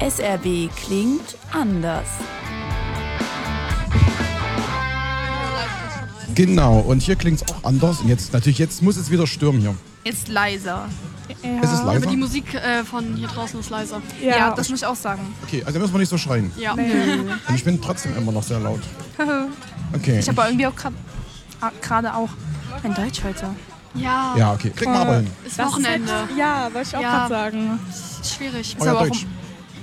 SRW klingt anders. Genau, und hier klingt es auch anders. Und jetzt muss es wieder stürmen hier. Ist leiser. Ja. Ist es leiser? Aber die Musik von hier draußen ist leiser. Ja, das muss ich auch sagen. Okay, also müssen wir nicht so schreien. Ja. Und ich bin trotzdem immer noch sehr laut. Okay. Ich habe aber irgendwie auch gerade auch ein Deutsch heute. Ja. Ja, okay. Kriegen wir aber hin. Ist Das Wochenende. Ist halt, ja, wollte ich auch Ja. gerade sagen. Ist schwierig. Euer aber auch Deutsch.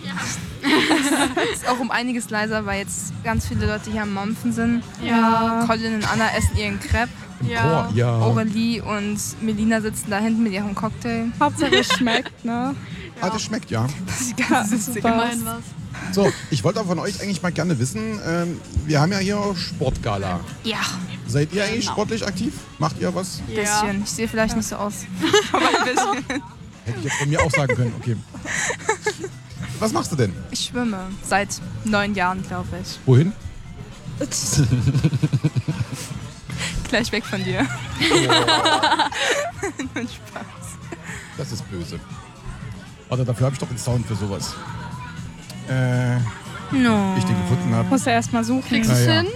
Ist auch um einiges leiser, weil jetzt ganz viele Leute hier am Mampfen sind. Ja. Colin und Anna essen ihren Crepe. Im Ja. Chor, ja. Aurelie und Melina sitzen da hinten mit ihrem Cocktail. Hauptsache es schmeckt, ne? Ah, das schmeckt, ja. Ja, super. Immerhin was. So, ich wollte aber von euch eigentlich mal gerne wissen, wir haben ja hier Sportgala. Ja, Seid ihr eigentlich Genau. sportlich aktiv? Macht ihr was? ein bisschen. Ich sehe vielleicht nicht so aus. Aber ein bisschen. Hätte ich jetzt von mir auch sagen können, okay. Was machst du denn? Ich schwimme seit 9 Jahren, glaube ich. Wohin? Gleich weg von dir. Das ist böse. Warte, dafür habe ich doch einen Sound für sowas. No. Ich den gefunden habe. Muss ja erstmal suchen. Kriegst du es Ja. hin?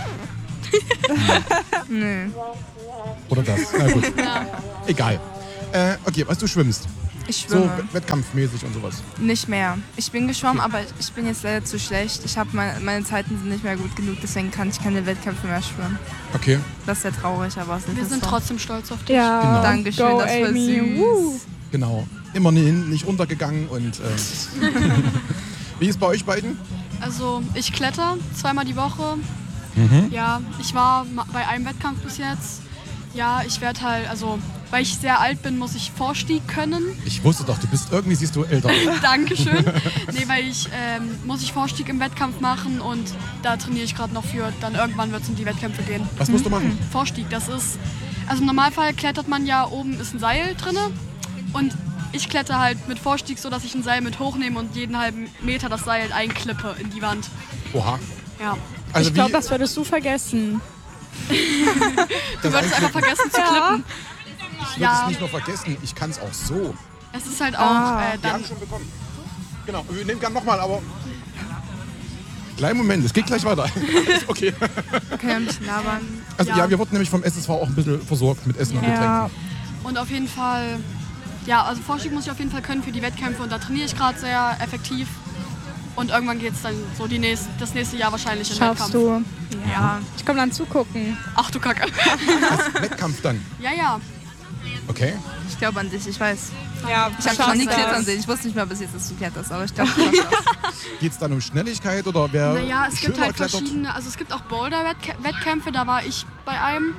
Nö. Oder das. Na gut. Egal. Okay, was du schwimmst. Ich So schwimme. wettkampfmäßig und sowas. Nicht mehr. Ich bin geschwommen, aber ich bin jetzt leider zu schlecht. Meine Zeiten sind nicht mehr gut genug, deswegen kann ich keine Wettkämpfe mehr schwimmen. Okay. Das ist sehr traurig, aber es Wir ist sind so. trotzdem stolz auf dich. Ja, Genau. Dankeschön, Go, das war Amy. süß. Woo. Genau. Immer nicht untergegangen und wie ist bei euch beiden? Also ich kletter 2-mal die Woche. Ja, ich war bei einem Wettkampf bis jetzt. Ja, ich werde halt, also weil ich sehr alt bin, muss ich Vorstieg können. Ich wusste doch, irgendwie siehst du älter aus. Dankeschön. Nee, weil muss ich Vorstieg im Wettkampf machen und da trainiere ich gerade noch für. Dann irgendwann wird es in die Wettkämpfe gehen. Was musst du machen? Vorstieg, das ist, also im Normalfall klettert man ja, oben ist ein Seil drinne und ich kletter halt mit Vorstieg so, dass ich ein Seil mit hochnehme und jeden halben Meter das Seil einklippe in die Wand. Oha. Ja. Also Ich glaube, das würdest du vergessen. Du würdest einfach vergessen zu klippen. ich würde es nicht nur vergessen, ich kann es auch so. Es ist halt auch Wir dann. haben schon bekommen. Genau, wir nehmen gerne nochmal, aber... Kleinen Moment, es geht gleich weiter. Alles okay. Können wir ein bisschen labern? Also ja. Ja. Wir wurden nämlich vom SSV auch ein bisschen versorgt mit Essen und Getränken. Ja, Und auf jeden Fall, ja, also Vorstieg muss ich auf jeden Fall können für die Wettkämpfe und da trainiere ich gerade sehr effektiv. Und irgendwann geht es dann so das nächste Jahr wahrscheinlich in den schaffst Wettkampf. du. Ja. Ich komme dann zugucken. Ach du Kacke. Wettkampf dann. Ja, ja. Okay. Ich glaube an dich, ich weiß. Ja, Ich habe schon nie klettern sehen. Ich wusste nicht mal bis jetzt, dass du kletterst, aber ich glaube, du schaffst das. Geht es dann um Schnelligkeit oder wer Naja, es gibt schöner halt klettert? verschiedene, also es gibt auch Boulder-Wettkämpfe, da war ich bei einem.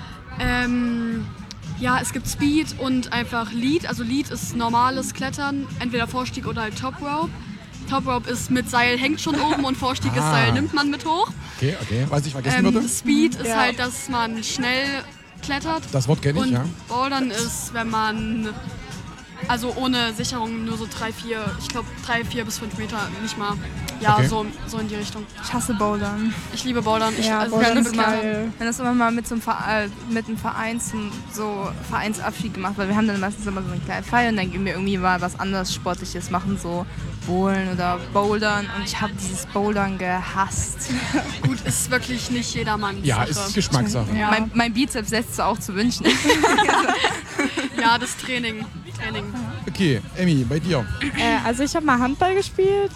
Ja, es gibt Speed und einfach Lead. Also Lead ist normales Klettern, entweder Vorstieg oder halt Top Rope. Top Rope ist mit Seil hängt schon oben und Vorstieg ist Seil nimmt man mit hoch. Okay, was ich vergessen würde. Speed ist Ja. halt, dass man schnell klettert. Das Wort kenne ich, Und ja. Bouldern ist, wenn man, also ohne Sicherung, nur so 3, 4 bis 5 Meter, nicht mal. Ja, Okay. so in die Richtung. Ich hasse Bouldern. Ich liebe Bouldern. Ja, Also Bouldern ich ist liebe Klettern. geil. Wir haben das immer mal mit einem Verein so Vereinsabschied gemacht, weil wir haben dann meistens immer so eine kleine Feier und dann gehen wir irgendwie mal was anderes Sportliches machen, so Bowlen oder Bouldern und ich habe dieses Bouldern gehasst. Gut, ist wirklich nicht jedermanns Ja, Sache. ist Geschmackssache. Ja. Mein Bizeps lässt so auch zu wünschen. Ja, das Training. Okay, Emmy, bei dir. Also ich habe mal Handball gespielt.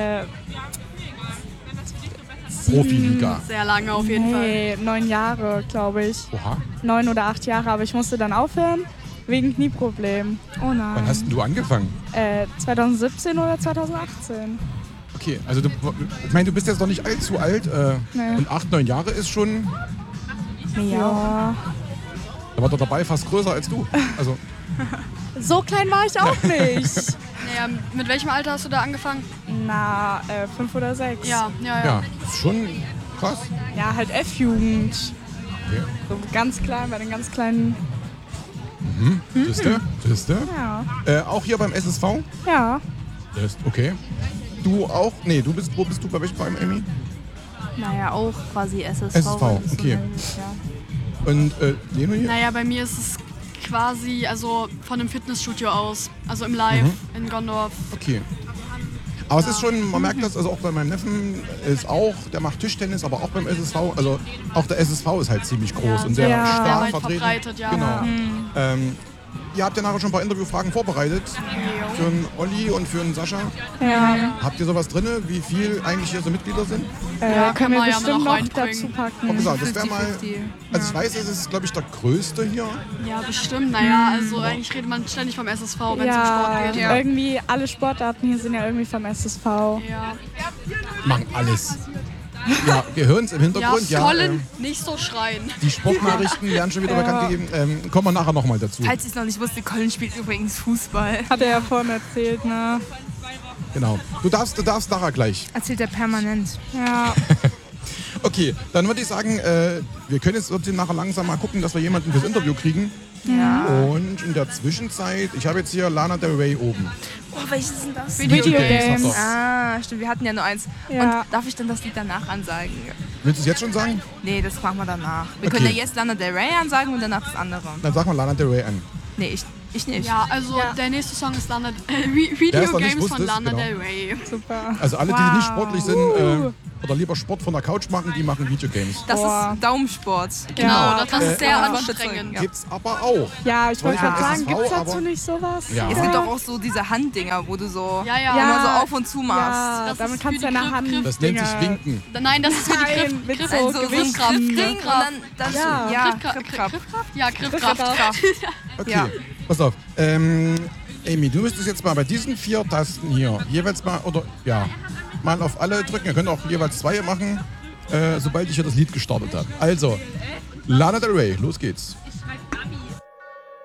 Profiliga. Sehr lange auf jeden Fall. Nee, 9 Jahre, glaube ich. Oha. 9 oder 8 Jahre, aber ich musste dann aufhören, wegen Knieproblem. Oh nein. Wann hast denn du angefangen? 2017 oder 2018. Okay, also ich meine, du bist jetzt noch nicht allzu alt. Nee. Und 8, 9 Jahre ist schon... Ja. Da war doch dabei fast größer als du. Also, So klein war ich auch nicht. Naja, mit welchem Alter hast du da angefangen? Na, 5 oder 6. Ja. ja, ist schon krass. Ja, halt F-Jugend. Okay. So ganz klein, bei den ganz kleinen. Siehste? Ja. Auch hier beim SSV? Ja. Okay. Du auch? Nee, wo bist du bei welchem Verein, Emmy? Naja, auch quasi SSV. SSV, wenn du so okay. willst, ja. Und Leno hier? Naja, bei mir ist es quasi also von einem Fitnessstudio aus. Also im Live in Gondorf. Okay. Aber es ist schon, man merkt das, also auch bei meinem Neffen ist auch, der macht Tischtennis, aber auch beim SSV, also auch der SSV ist halt ziemlich groß und sehr Ja. stark Sehr weit vertreten. verbreitet, ja. Genau. Ihr habt ja nachher schon ein paar Interviewfragen vorbereitet für einen Olli und für einen Sascha. Ja, Habt ihr sowas drin, wie viel eigentlich hier so Mitglieder sind? Ja, können wir kann man ja bestimmt noch noch reinbringen. dazu Wie packen. gesagt, das wäre mal, 50-50. also ich weiß, es ist glaube ich der größte hier. Ja, bestimmt. Naja, also eigentlich redet man ständig vom SSV, wenn es um Sport Ja, geht. Ja. irgendwie alle Sportarten hier sind ja irgendwie vom SSV. Ja, Machen alles. Ja, wir hören es im Hintergrund. Ja, Colin, nicht so schreien. die Sportnachrichten werden schon wieder bekannt gegeben. Kommen wir nachher nochmal dazu. Falls ich es noch nicht wusste, Colin spielt übrigens Fußball. Hat er ja vorhin erzählt, ne? Genau. Du darfst nachher gleich. Erzählt er permanent. Ja, Okay, dann würde ich sagen, wir können jetzt trotzdem nachher langsam mal gucken, dass wir jemanden fürs Interview kriegen. Ja. Und in der Zwischenzeit, ich habe jetzt hier Lana Del Rey oben. Oh, welches ist denn das? Videogames. Hat er. Ah, stimmt, wir hatten ja nur eins. Ja. Und darf ich dann das Lied danach ansagen? Willst du es jetzt schon sagen? Nee, das machen wir danach. Wir Okay. können ja jetzt Lana Del Rey ansagen und danach das andere. Dann sag mal Lana Del Rey an. Nee, ich nicht. Ja, also der nächste Song ist Wer Video es noch nicht Games wusste, von Lana genau. Del Rey. super. Also alle, die nicht sportlich sind oder lieber Sport von der Couch machen, die machen Videogames. Das Boah. ist Daumensport. Genau, Ja, das ist sehr ja. anstrengend. Ja. Gibt's aber auch. Ja, ich wollte Zwar gerade nicht sagen, beim gibt's SSV, dazu aber- nicht sowas? Ja. Es gibt doch auch so diese Handdinger, wo du so Ja, ja. immer so auf und zu machst. Ja, Das damit ist kannst für du die deine Hand... Das nennt sich Dinger- Winken. Nein, das ist für die Nein, mit Griff, so Also so ein Gewichten. Griffring und dann Ja. ja, Griffkraft. Griffkraft. Ja, Griffkraft. Griffkraft. Okay, Ja. pass auf. Amy, du müsstest jetzt mal bei diesen 4 Tasten hier jeweils mal, oder ja, mal auf alle drücken. Ihr könnt auch jeweils 2 machen, sobald ich hier das Lied gestartet habe. Also, Lana Del Rey, los geht's.